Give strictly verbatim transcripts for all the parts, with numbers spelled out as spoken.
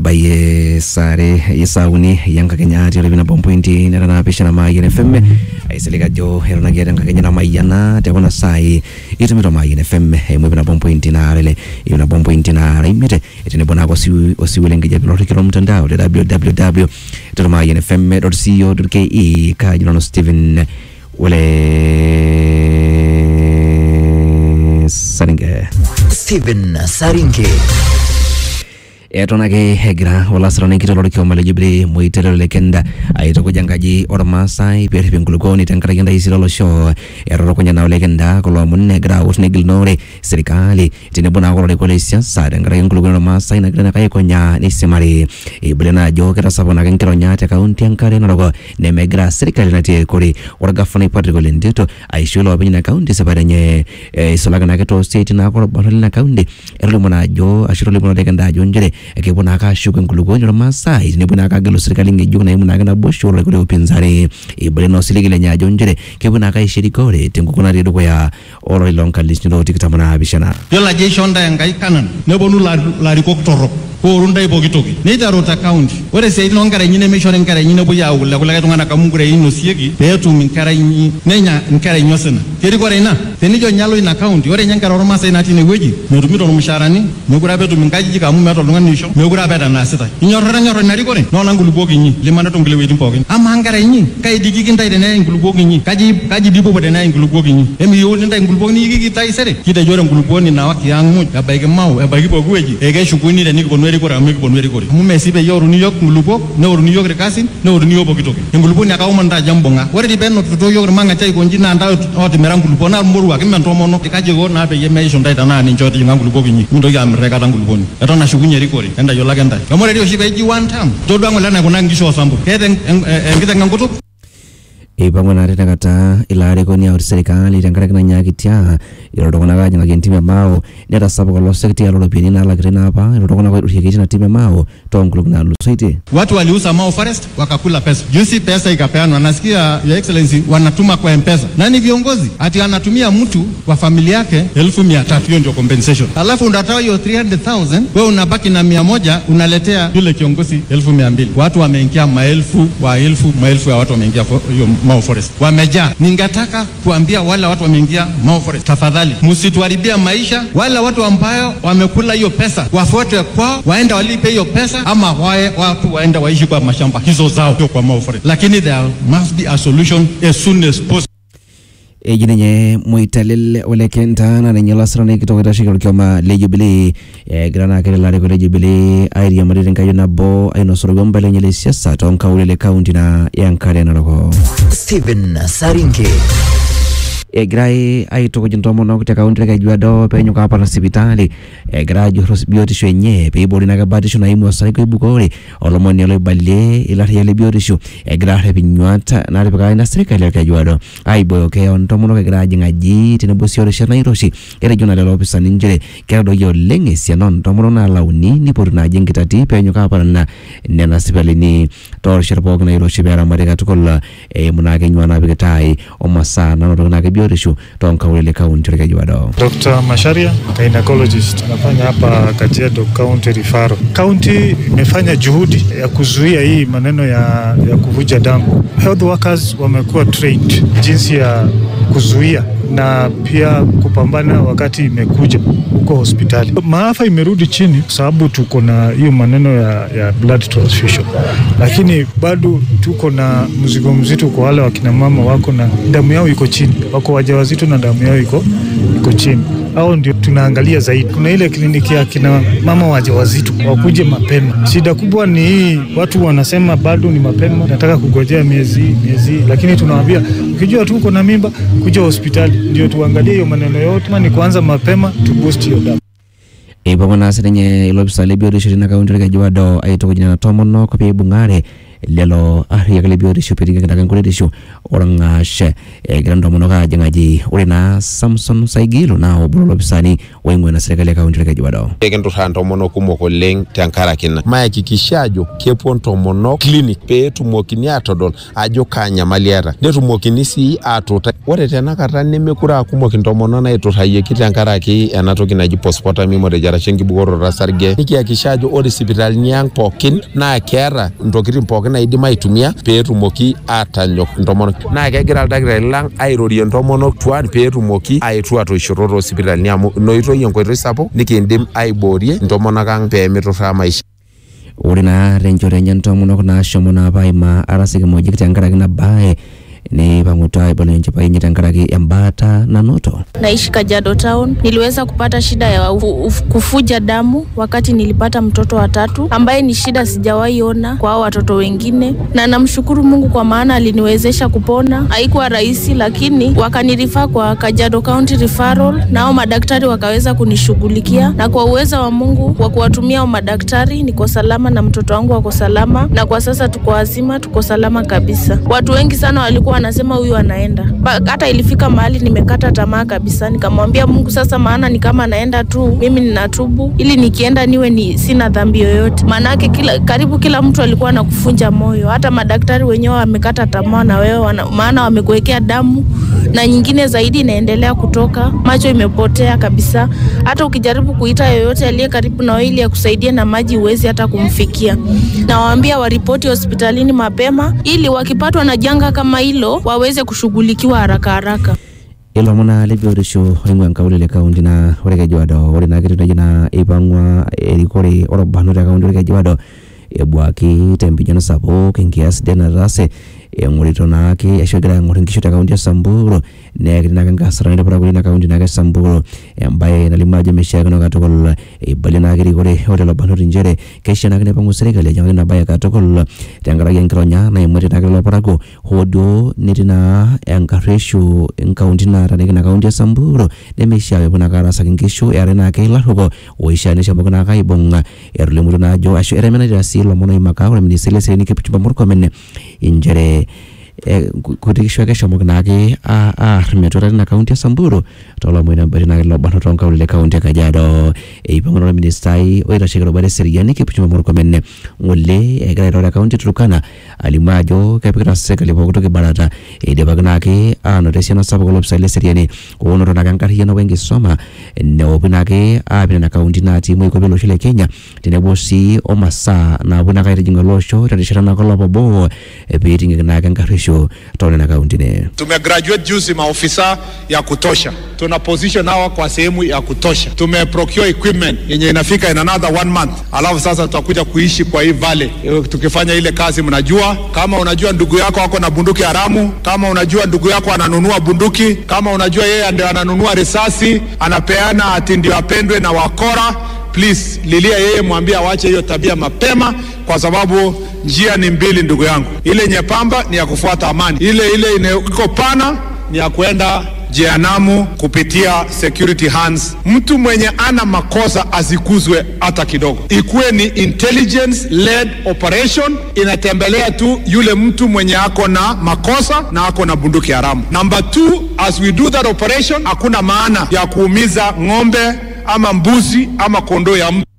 Metabaye sare isauni yang kakenya ati olebina pompointi nera pisha na Mayen F M aiseleka jo herona gere kakenya na Mayana te kona sai itu mito Mayen F M emo bina pompointi na rele ina pompointi na imete etene bona ko si osiwelenge je bilo kilo mtandao w w w dot mayen f m dot co dot k e ka jino Steven wale Saringe Steven Saringe Etona ke hegra wala sarani kito lori kyo male jibri muitelo lekenda aito kujangaji orma sai pere pengkulukoni tengkara yanda isi lolo show eroro kunya na lekenda kolo munne gra usne gilnore serikali tine bona kolo rekole siasa tengkara yengkulukoni orma sai na kena kaya konya ni semari ibulena jo kera sabona kenkiro nyate kaunti yankare norogo nemegra serikali na tie kori wargafani patrikoli ndito aishulo wapenye na kaunti sepadanye isolaga na keto state na kolo bonoli na kaunti erolo mona jo ashiroli mona lekenda jo njere ekibona ka shuka nkulugonyo Masai nebona ka gelo serikali ngejuka na imuna kana bosho ro kule upinzani ibule no siligile nyajo njere kibona ka ishirikore tengukuna redo kwa ya oro ilonka lisino tikitamana abishana yola jeshonda yangai kanan nebonu la la rikoktorop korunda ibogitoki nitarota county ore sei longara nyine meshore ngara nyine buya ulla kula tungana kamungure ino siegi betu minkara nyi nenya nkara nyosena teri kore ina tenijo nyalo ina county ore nyankara ro Masai nati ne weji notumito musharani mugura betu minkaji kamu meto lungani nisho megura beta na sita inyorra nyorra nari kore nona ngulubogi nyi limana tongile wetin pokin ama ngara nyi kai digi kintai de na ngulubogi nyi kaji kaji dibo bode na ngulubogi nyi emi yoni ndai ngulubogi nyi gigi tai sere kide jore nguluboni na waki yangu abaike mau abaike bogweji ege shukuni de niko kora ameki bonweri kore mume sibe yoru New York ngulubok no New York rekasin no New York bokitoke nguluboni akauma nda jambonga wore di benno tuto yoru manga chai konji na nda oti merang ngulubona muru wa kimento mono ikaje go na be yeme isho ndai tana ni njoti ngulubok nyi ndo ya mreka ta nguluboni etona shukunye rikore enda yola kenda kamore dio shibe ji one time todo angole na kuna ngisho sambu kete ngita ngangutu Ipango na rita kata ilare koni ya serikali tangara kina nyakitia ilotokona kaji nga kintime mao neta sabu kwa lo sekti ya lolo pini na ala kirena hapa ilotokona kwa ushikiti na time mao tongkuluk na lusaiti watu waliusa Mau Forest wakakula pesa jusi pesa ikapeanwa nasikia ya excellency wanatuma kwa M-Pesa nani viongozi ati anatumia mtu wa familia yake elfu mia tatu hiyo ndio compensation alafu unatoa hiyo three hundred thousand wewe unabaki na mia moja unaletea yule kiongozi elfu mia mbili watu wameingia maelfu wa elfu maelfu ya watu wameingia hiyo Mau Forest wamejaa. Ningetaka kuambia wale watu wameingia Mau Forest, tafadhali msituharibia maisha. Wale watu ambao wamekula hiyo pesa wafuate kwao, waenda walipe hiyo pesa, ama wae watu waenda waishi kwa mashamba hizo zao kwa Mau Forest. Lakini there must be a solution as soon as possible. Ejinenye muitalil wale kenta na nyala sarane kitokita shikaro kioma le Jubilee e grana kele lare ko le Jubilee airi ya madiren kayo na bo ay no soro gomba le nyele siasa tonka ule county na yankare na roko Steven Saringe e grai ai to kujinto mono kutaka kaunti ka juado penyo ka para sibitali e grai jo biotisho nye pe bodi na gabatisho na imu asai ko ibukore olomoni ole balle ila yele biotisho e grai pinywata na repaka na serikali ka juado ai boyo ke on to mono ka grai ngaji tene bosi ore shana iroshi ere jona le ofisa ninjere ke do yo lenge sianon to mono na launi ni porna jengitati penyo ka para na nena sibali ni to sherbo na iroshi bera marika tukolla e munake nywana bigetai o masana no na ke Rishu tonka ule county reka juado Doctor Masharia gynecologist anafanya hapa Kajiado County Referral. County imefanya juhudi ya kuzuia hii maneno ya ya kuvuja damu. Health workers wamekuwa trained jinsi ya kuzuia na pia kupambana wakati imekuja huko hospitali. Maafa imerudi chini sababu tuko na hiyo maneno ya ya blood transfusion. Lakini bado tuko na mzigo mzito kwa wale wakina mama wako na damu yao iko chini. Wako wajawazito na damu yao iko iko chini. Hao ndio tunaangalia zaidi. Kuna ile kliniki ya kina mama wajawazito wakuje mapema. Shida kubwa ni hii, watu wanasema bado ni mapema, nataka kugojea miezi miezi, lakini tunawaambia ukijua tu uko na mimba kuja hospitali ndio tuangalie hiyo maneno yote, maana ni kuanza mapema tu boost hiyo damu. E baba na serenye ilobisa lebio de shirina kaunti ka juado ai to kujina tomono ko pe bungare lelo ariakale biotisho piringa kitaka nkuletisho orangashe egira ntomonoka jangaji ore na Samson Saigilo na obolo pisani waingwe na serikali ya kaunti ya Kajiado ekenturra ntomono kumok oleng tenkarakina mayakikisha ajo kepuo ntomono clinic peetumokini atodol ajo kanyamali eeta netumokini sii atuutai ore tenakata nemekure akumok ntomono naiturrayieki tenkaraki ena toki naji postpartum hemorrhage arashu enkibukoroto osarge nikihakikisha ajo ore sipitalini ang pookin naa keeta ntokitin pookin naidim aitumia peetumoki atanyok ntomono naa kegira ildakitarini lang airorie ntomonok tuan peetumoki aetu atoishoto toosipitalini amu noitoi enkoitoi sapuk nikiindim aiborie ntomonok ang peemiturraa maisha. Ore na renjore enye ntomonok naashomo naapa aima arasiki mojik tenkaraki nabae ni pamuta ibole nchipai nye tenkaraki embaata na noto. Naishi Kajiado Town. Niliweza kupata shida ya kufuja damu wakati nilipata mtoto wa tatu ambaye ni shida sijawahi ona kwa watoto wengine, na namshukuru Mungu kwa maana aliniwezesha kupona. Haikuwa rahisi lakini wakanirifaa kwa Kajiado County Referral, nao madaktari wakaweza kunishughulikia, na kwa uwezo wa Mungu kwa kuwatumia madaktari niko salama na mtoto wangu wako salama, na kwa sasa tuko wazima, tuko salama kabisa. Watu wengi sana walikuwa wanasema huyu anaenda. Hata ilifika mahali nimekata tamaa kabisa, nikamwambia Mungu sasa maana ni kama anaenda tu, mimi ninatubu ili nikienda niwe ni sina dhambi yoyote. Maana kila karibu kila mtu alikuwa anakufunja moyo. Hata madaktari wenyewe wamekata tamaa na wewe maana wamekuwekea damu na nyingine zaidi inaendelea kutoka, macho imepotea kabisa. Hata ukijaribu kuita yoyote aliye karibu na wewe ili akusaidia na maji uwezi hata kumfikia. Na waambia waripoti hospitalini mapema ili wakipatwa na janga kama hilo waweze kushughulikiwa haraka haraka. Ilo mwana libiorisho ingwa nkaulele kaunti na ore Kajiado ore na kitu jina ipangwa erikore orobano ta kaunti ore Kajiado ebwaki tempijana sabo kengias dena rase engurito nake yashogera nguringisho ta kaunti ya Samburu nekina kangasara ne para na kaunti na Samburu embaye nalimaje meshaga no katokol ibale na kirikore ore lobano rinjere kesha na kine pangu serikali janga na baya katokol tangara yenkironya na imwete na kilo parago hodo netina enkaresho kaunti na tane na kaunti ya Samburu ne meshaga kuna karasa kingisho ere na kaila hogo oisha ne shambo na kaibonga erle muto na jo asho ere mena jasi lo mono imaka ore minisele seni ke pichumba morko menne injere kutikishwa kesho mgnake a a metora na kaunti ya Samburu tola mwina bari na lo bano tonka ule kaunti ya Kajiado e ipangono ministai oira shikero bare seriani ke pichumba morko menne ngole e gara ro kaunti Turkana alimajo kapikira sekali bokuto ke barata e de bagnake a no resena sabo golo psale seriani ono na kankari yana wengi soma ne obunake a bina na kaunti na timu iko belo shile Kenya tinebosi o masa na buna kairi jingolosho tradishana na kolo bobo e bitinga na kankari na kaunti ne. Tumegraduate juzi maofisa ya kutosha. Tuna position hawa kwa sehemu ya kutosha. Tumeprocure equipment yenye inafika in another one month. Alafu sasa tutakuja kuishi kwa hii valley. Tukifanya ile kazi mnajua, kama unajua ndugu yako wako na bunduki haramu, kama unajua ndugu yako ananunua bunduki, kama unajua yeye ndio ananunua risasi, anapeana ati ndio apendwe na wakora, please lilia yeye, mwambie waache hiyo tabia mapema, kwa sababu njia ni mbili ndugu yangu. Ile nyepamba ni ya kufuata amani, ile ile iko pana ni ya kuenda jehanamu kupitia security hands. Mtu mwenye ana makosa azikuzwe hata kidogo. Ikuwe ni intelligence led operation, inatembelea tu yule mtu mwenye ako na makosa na ako na bunduki haramu. Number two, as we do that operation, hakuna maana ya kuumiza ng'ombe ama mbuzi ama kondoo ya mtu.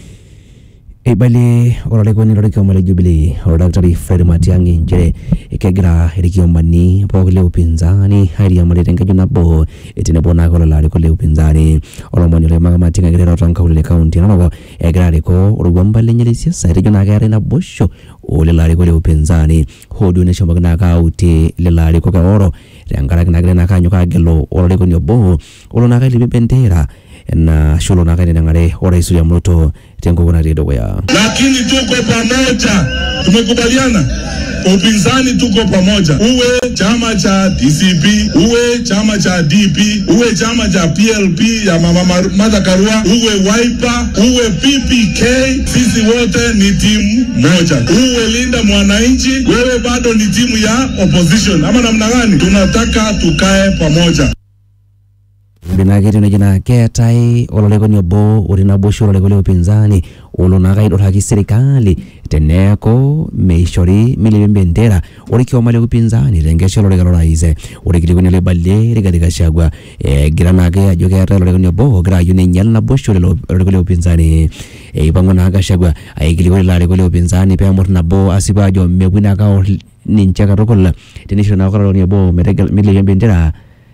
Ibali oraleko ni lorike omale Jubilee Daktari Fred Matiang'i njere ikegira irikiomani pokile upinzani hairi ya mwere tengeju nabo etine bona kola lari kole upinzani olomoni ole maga Matiang'i gire rotonka ule kaunti nanogo egira riko urugwamba lenyele siasa irijo na gare na bosho ole lari kole upinzani hodu ne shomba na kauti le lari ko kaoro rangara na gire na kanyo kagelo oraleko ni obo olona kali bendera na shulo na gare ngare ora isu ya mloto tengo kuna redo ya lakini tuko pamoja, tumekubaliana upinzani, tuko pamoja, uwe chama cha D C P, uwe chama cha D P, uwe chama cha P L P ya mama Martha Karua, uwe Wiper, uwe P P K, sisi wote ni timu moja. Uwe Linda Mwananchi, wewe bado ni timu ya opposition. Ama namna gani? Tunataka tukae pamoja. binageti na jina ketai ololekoni obo orinabosho ololekoni upinzani ulonaka idoraki serikali teneko meishori milime bendera orikio male upinzani tengesho ololekoni raize orikirikoni ole balle Rigathi Gachagua e giranake ajoke ata ololekoni obo gira yune nyal na bosho ololekoni upinzani e ibangona Gachagua aikilikoni la ololekoni upinzani pe amor nabo asiba ajo mebwina ka nincha karokola tenisho na ololekoni obo milime bendera.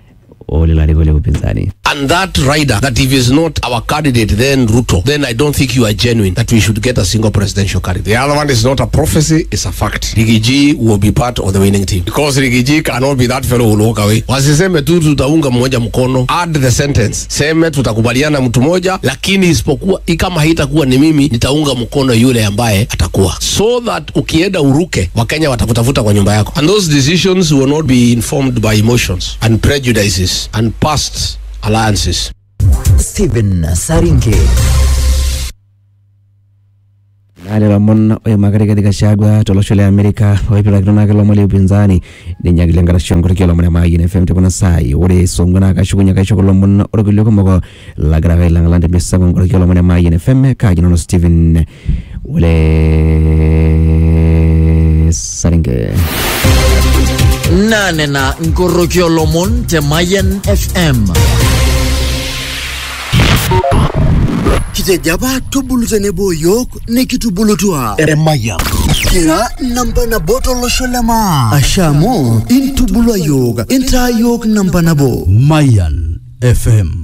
And that rider, that if is not our candidate, then Ruto, then I don't think you are genuine that we should get a single presidential candidate. The other one is not a prophecy, it's a fact. Rigiji will be part of the winning team. Because Rigiji cannot be that fellow who will walk away. Wasiseme tu tutaunga mmoja mkono. Add the sentence. Seme tutakubaliana mtu moja, lakini isipokuwa, kama haitakuwa ni mimi, nitaunga mkono yule ambaye atakuwa. So that ukienda uruke, Wakenya watakutafuta kwa nyumba yako. And those decisions will not be informed by emotions and prejudices and past alliances. Stephen Saringe. Nale Ramon oye Rigathi Gachagua tolosho le Amerika oipira kirona ke lomole upinzani ninyagilengara shongoro ke lomole ma yine F M tebona sai ore songona ka shugunya ka shogolo mon orogilyo ko mogo la grave langalande mesa ngoro ke lomole ma yine F M ka jino Stephen ole Saringe nane na Ngorokio Lomon te Mayan F M. Kite jaba tubulu tenebo yok ne kitubulu tua ere Mayan. Kira namba na boto lo sholema. Ashamo intubulu yok inta yok namba na bo Mayan F M.